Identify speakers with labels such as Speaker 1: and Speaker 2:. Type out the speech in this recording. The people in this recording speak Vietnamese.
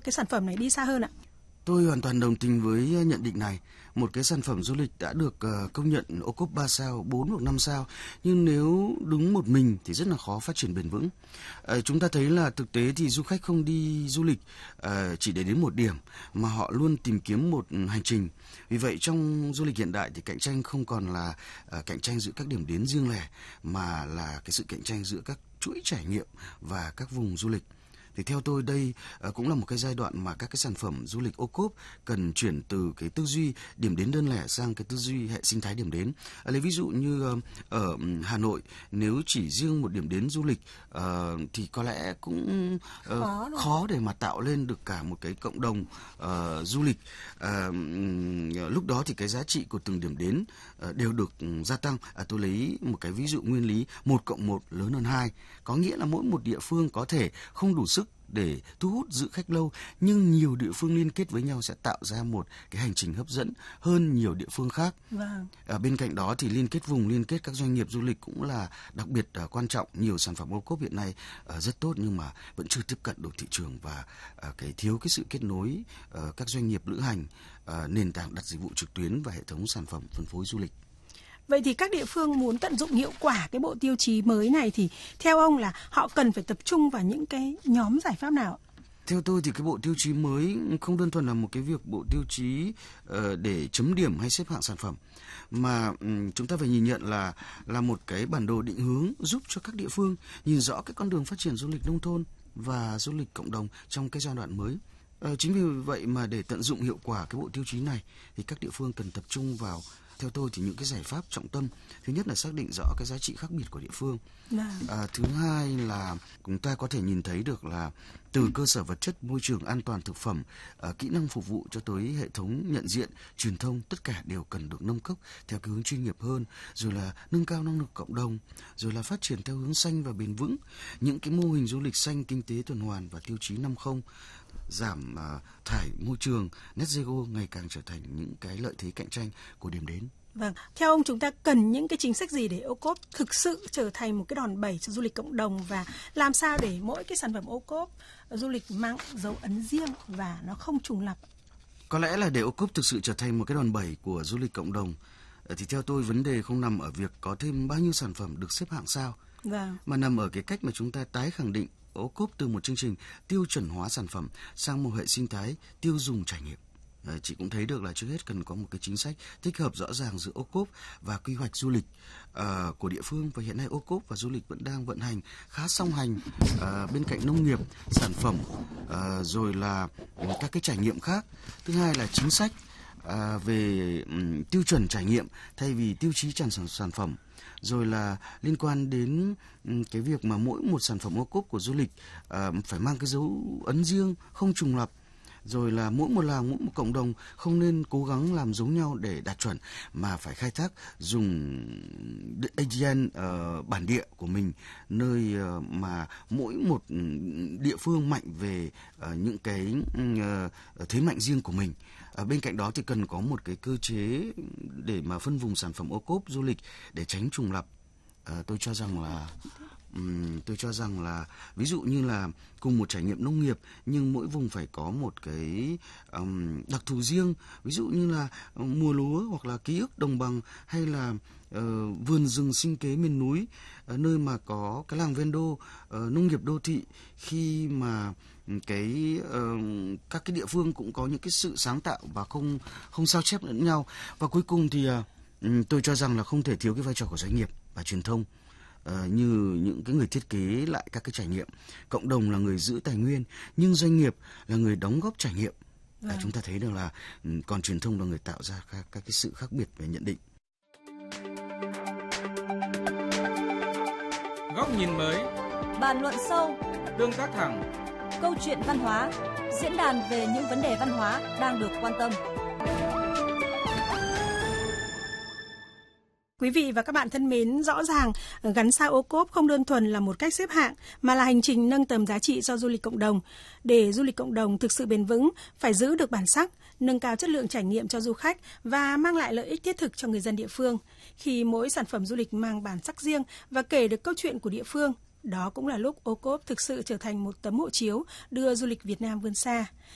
Speaker 1: cái sản phẩm này đi xa hơn ạ?
Speaker 2: Tôi hoàn toàn đồng tình với nhận định này. Một cái sản phẩm du lịch đã được công nhận ô cốp 3 sao, 4 hoặc 5 sao, nhưng nếu đứng một mình thì rất là khó phát triển bền vững. Chúng ta thấy là thực tế thì du khách không đi du lịch chỉ để đến một điểm, mà họ luôn tìm kiếm một hành trình. Vì vậy trong du lịch hiện đại thì cạnh tranh không còn là cạnh tranh giữa các điểm đến riêng lẻ, mà là cái sự cạnh tranh giữa các chuỗi trải nghiệm và các vùng du lịch. Thì theo tôi đây cũng là một cái giai đoạn mà các cái sản phẩm du lịch ô cốp cần chuyển từ cái tư duy điểm đến đơn lẻ sang cái tư duy hệ sinh thái điểm đến. Lấy ví dụ như ở Hà Nội, nếu chỉ riêng một điểm đến du lịch thì có lẽ cũng khó để mà tạo lên được cả một cái cộng đồng du lịch. Lúc đó thì cái giá trị của từng điểm đến đều được gia tăng. Tôi lấy một cái ví dụ nguyên lý 1+1 lớn hơn 2, có nghĩa là mỗi một địa phương có thể không đủ sức để thu hút dự khách lâu, nhưng nhiều địa phương liên kết với nhau sẽ tạo ra một cái hành trình hấp dẫn hơn nhiều địa phương khác.
Speaker 1: Vâng.
Speaker 2: Bên cạnh đó thì liên kết vùng, liên kết các doanh nghiệp du lịch cũng là đặc biệt quan trọng. Nhiều sản phẩm ô cốp hiện nay rất tốt nhưng mà vẫn chưa tiếp cận được thị trường, và cái thiếu cái sự kết nối các doanh nghiệp lữ hành, nền tảng đặt dịch vụ trực tuyến và hệ thống sản phẩm phân phối du lịch.
Speaker 1: Vậy thì các địa phương muốn tận dụng hiệu quả cái bộ tiêu chí mới này thì theo ông là họ cần phải tập trung vào những cái nhóm giải pháp nào?
Speaker 2: Theo tôi thì cái bộ tiêu chí mới không đơn thuần là một cái việc bộ tiêu chí để chấm điểm hay xếp hạng sản phẩm, mà chúng ta phải nhìn nhận là một cái bản đồ định hướng giúp cho các địa phương nhìn rõ cái con đường phát triển du lịch nông thôn và du lịch cộng đồng trong cái giai đoạn mới. Chính vì vậy mà để tận dụng hiệu quả cái bộ tiêu chí này thì các địa phương cần tập trung vào, theo tôi thì những cái giải pháp trọng tâm. Thứ nhất là xác định rõ cái giá trị khác biệt của địa phương. Thứ hai là chúng ta có thể nhìn thấy được là từ cơ sở vật chất, môi trường, an toàn thực phẩm, kỹ năng phục vụ cho tới hệ thống nhận diện, truyền thông, tất cả đều cần được nâng cấp theo cái hướng chuyên nghiệp hơn, rồi là nâng cao năng lực cộng đồng, rồi là phát triển theo hướng xanh và bền vững. Những cái mô hình du lịch xanh, kinh tế tuần hoàn và tiêu chí 5.0, giảm thải môi trường, net zero ngày càng trở thành những cái lợi thế cạnh tranh của điểm đến.
Speaker 1: Vâng, theo ông chúng ta cần những cái chính sách gì để ô cốp thực sự trở thành một cái đòn bẩy cho du lịch cộng đồng, và làm sao để mỗi cái sản phẩm ô cốp du lịch mang dấu ấn riêng và nó không trùng lặp?
Speaker 2: Có lẽ là để ô cốp thực sự trở thành một cái đòn bẩy của du lịch cộng đồng thì theo tôi vấn đề không nằm ở việc có thêm bao nhiêu sản phẩm được xếp hạng sao, mà nằm ở cái cách mà chúng ta tái khẳng định ô cốp từ một chương trình tiêu chuẩn hóa sản phẩm sang một hệ sinh thái tiêu dùng trải nghiệm. Chị cũng thấy được là trước hết cần có một cái chính sách tích hợp rõ ràng giữa ô cốp và quy hoạch du lịch của địa phương, và hiện nay ô cốp và du lịch vẫn đang vận hành khá song hành bên cạnh nông nghiệp, sản phẩm, rồi là các cái trải nghiệm khác. Thứ hai là chính sách về tiêu chuẩn trải nghiệm thay vì tiêu chí sản phẩm, rồi là liên quan đến cái việc mà mỗi một sản phẩm ô cốp của du lịch phải mang cái dấu ấn riêng, không trùng lặp, rồi là mỗi một làng, mỗi một cộng đồng không nên cố gắng làm giống nhau để đạt chuẩn, mà phải khai thác dùng ADN bản địa của mình, nơi mà mỗi một địa phương mạnh về những cái thế mạnh riêng của mình. Bên cạnh đó thì cần có một cái cơ chế để mà phân vùng sản phẩm ô cốp du lịch để tránh trùng lặp. Tôi cho rằng là ví dụ như là cùng một trải nghiệm nông nghiệp nhưng mỗi vùng phải có một cái đặc thù riêng, ví dụ như là mùa lúa hoặc là ký ức đồng bằng, hay là vườn rừng sinh kế miền núi, nơi mà có cái làng ven đô, nông nghiệp đô thị, khi mà các cái địa phương cũng có những cái sự sáng tạo và không sao chép lẫn nhau. Và cuối cùng thì tôi cho rằng là không thể thiếu cái vai trò của doanh nghiệp và truyền thông, như những cái người thiết kế lại các cái trải nghiệm. Cộng đồng là người giữ tài nguyên, nhưng doanh nghiệp là người đóng góp trải nghiệm. Chúng ta thấy được là còn truyền thông là người tạo ra các cái sự khác biệt về nhận định.
Speaker 3: Góc nhìn mới,
Speaker 4: bàn luận sâu,
Speaker 3: tương tác thẳng,
Speaker 4: câu chuyện văn hóa, diễn đàn về những vấn đề văn hóa đang được quan tâm.
Speaker 1: Quý vị và các bạn thân mến, rõ ràng gắn sao ô cốp không đơn thuần là một cách xếp hạng, mà là hành trình nâng tầm giá trị cho du lịch cộng đồng. Để du lịch cộng đồng thực sự bền vững, phải giữ được bản sắc, nâng cao chất lượng trải nghiệm cho du khách và mang lại lợi ích thiết thực cho người dân địa phương. Khi mỗi sản phẩm du lịch mang bản sắc riêng và kể được câu chuyện của địa phương, đó cũng là lúc ô cốp thực sự trở thành một tấm hộ chiếu đưa du lịch Việt Nam vươn xa.